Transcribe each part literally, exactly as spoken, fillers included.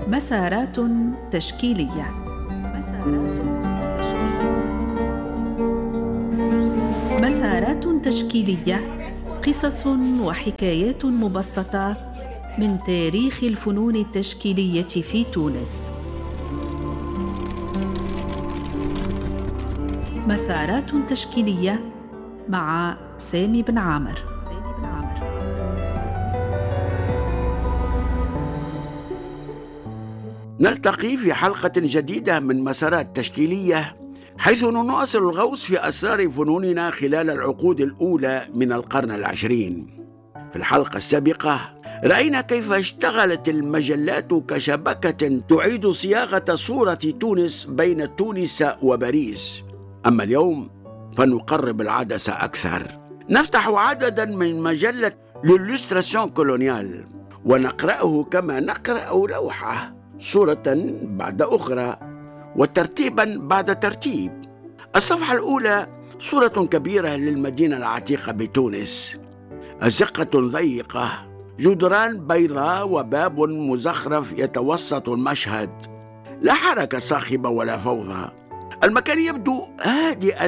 مسارات تشكيلية. مسارات تشكيلية. مسارات تشكيلية، قصص وحكايات مبسطة من تاريخ الفنون التشكيلية في تونس. مسارات تشكيلية مع سامي بن عامر. نلتقي في حلقة جديدة من مسارات تشكيلية، حيث نواصل الغوص في أسرار فنوننا خلال العقود الأولى من القرن العشرين. في الحلقة السابقة رأينا كيف اشتغلت المجلات كشبكة تعيد صياغة صورة تونس بين تونس وباريس. أما اليوم فنقرب العدسة أكثر، نفتح عددا من مجلة للإلستراسيون كولونيال ونقرأه كما نقرأ لوحة، صورة بعد أخرى وترتيبا بعد ترتيب. الصفحة الأولى صورة كبيرة للمدينة العتيقة بتونس، أزقة ضيقة، جدران بيضاء وباب مزخرف يتوسط المشهد، لا حركة صاخبة ولا فوضى. المكان يبدو هادئا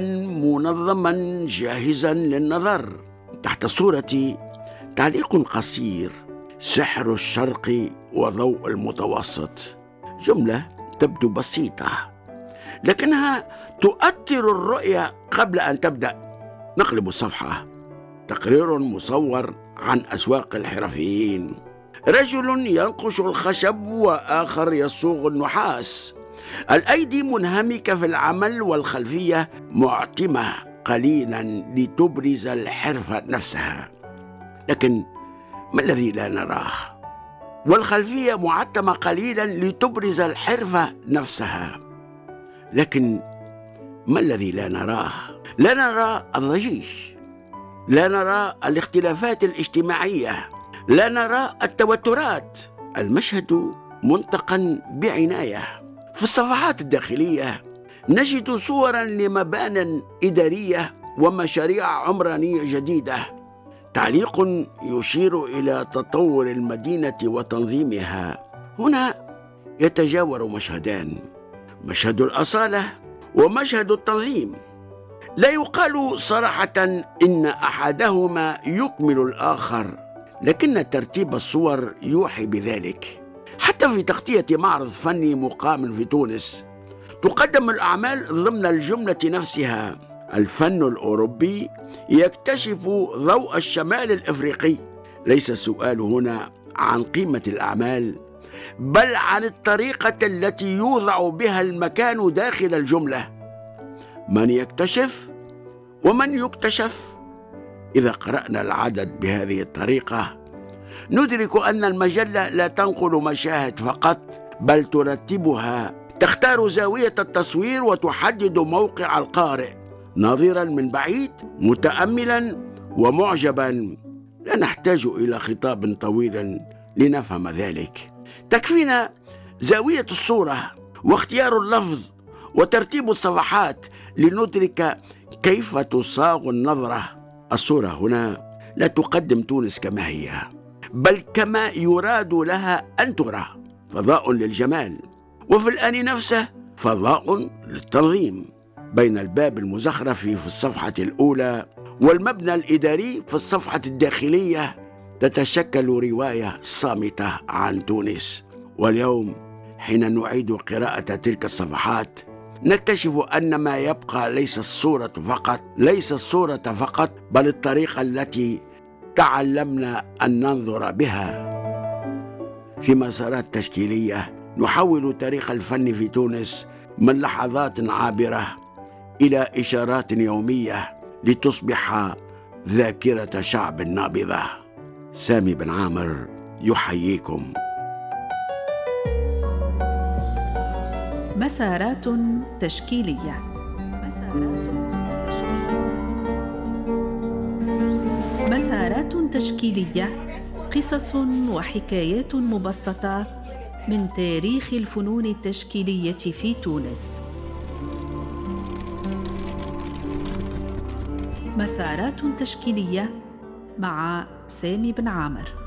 منظما جاهزا للنظر. تحت الصورة تعليق قصير: سحر الشرق وضوء المتوسط. جملة تبدو بسيطة لكنها تؤثر الرؤية قبل أن تبدأ. نقلب الصفحة، تقرير مصور عن أسواق الحرفيين، رجل ينقش الخشب وآخر يصوغ النحاس، الأيدي منهمكة في العمل والخلفية معتمة قليلا لتبرز الحرفة نفسها. لكن ما الذي لا نراه؟ والخلفية معتمة قليلا لتبرز الحرفة نفسها، لكن ما الذي لا نراه؟ لا نرى الضجيج، لا نرى الاختلافات الاجتماعية، لا نرى التوترات. المشهد منتقى بعناية. في الصفحات الداخلية نجد صورا لمبانٍ إدارية ومشاريع عمرانية جديدة، تعليق يشير إلى تطور المدينة وتنظيمها. هنا يتجاور مشهدان: مشهد الأصالة ومشهد التنظيم. لا يقال صراحة إن أحدهما يكمل الآخر، لكن ترتيب الصور يوحي بذلك. حتى في تغطية معرض فني مقام في تونس تقدم الأعمال ضمن الجملة نفسها: الفن الأوروبي يكتشف ضوء الشمال الإفريقي. ليس السؤال هنا عن قيمة الأعمال، بل عن الطريقة التي يوضع بها المكان داخل الجملة. من يكتشف ومن يكتشف. إذا قرأنا العدد بهذه الطريقة ندرك أن المجلة لا تنقل مشاهد فقط، بل ترتبها، تختار زاوية التصوير وتحدد موقع القارئ، ناظرا من بعيد، متأملا ومعجبا. لا نحتاج إلى خطاب طويل لنفهم ذلك. تكفينا زاوية الصورة واختيار اللفظ وترتيب الصفحات لندرك كيف تصاغ النظرة. الصورة هنا لا تقدم تونس كما هي، بل كما يراد لها أن ترى: فضاء للجمال، وفي الآن نفسه فضاء للتنظيم. بين الباب المزخرف في الصفحة الأولى والمبنى الإداري في الصفحة الداخلية تتشكل رواية صامتة عن تونس. واليوم حين نعيد قراءة تلك الصفحات نكتشف أن ما يبقى ليس الصورة فقط، ليس الصورة فقط، بل الطريقة التي تعلمنا أن ننظر بها. في مسارات تشكيلية نحول تاريخ الفن في تونس من لحظات عابرة إلى إشارات يومية لتصبح ذاكرة شعب نابضة. سامي بن عامر يحييكم. مسارات تشكيلية. مسارات تشكيلية. مسارات تشكيلية، قصص وحكايات مبسطة من تاريخ الفنون التشكيلية في تونس. مسارات تشكيلية مع سامي بن عامر.